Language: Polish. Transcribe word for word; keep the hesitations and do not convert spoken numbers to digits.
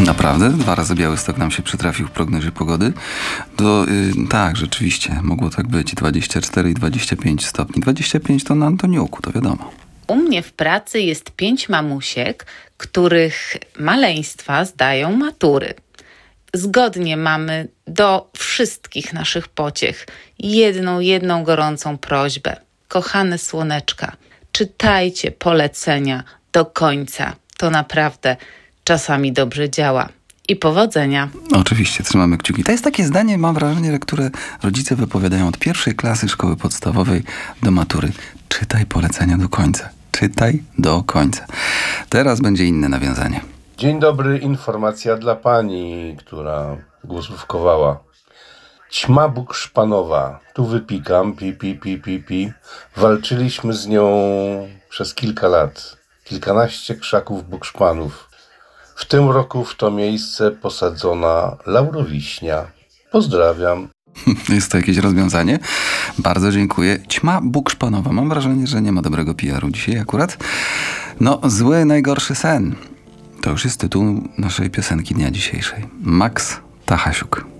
Naprawdę? Dwa razy Białystok nam się przytrafił w prognozie pogody? To yy, tak, rzeczywiście, mogło tak być. dwadzieścia cztery i dwadzieścia pięć stopni. dwadzieścia pięć to na Antoniuku, to wiadomo. U mnie w pracy jest pięć mamusiek, których maleństwa zdają matury. Zgodnie mamy do wszystkich naszych pociech jedną, jedną gorącą prośbę. Kochane słoneczka, czytajcie polecenia do końca. To naprawdę czasami dobrze działa. I powodzenia. Oczywiście, trzymamy kciuki. To jest takie zdanie, mam wrażenie, które rodzice wypowiadają od pierwszej klasy szkoły podstawowej do matury. Czytaj polecenia do końca. Czytaj do końca. Teraz będzie inne nawiązanie. Dzień dobry, informacja dla pani, która głosówkowała. Ćma bukszpanowa, tu wypikam, pi, pi, pi, pi, pi. Walczyliśmy z nią przez kilka lat. Kilkanaście krzaków bukszpanów. W tym roku w to miejsce posadzona laurowiśnia. Pozdrawiam. Jest to jakieś rozwiązanie? Bardzo dziękuję. Ćma bukszpanowa. Mam wrażenie, że nie ma dobrego P R u dzisiaj akurat. No, zły, najgorszy sen. To już jest tytuł naszej piosenki dnia dzisiejszej. Max Tachasiuk.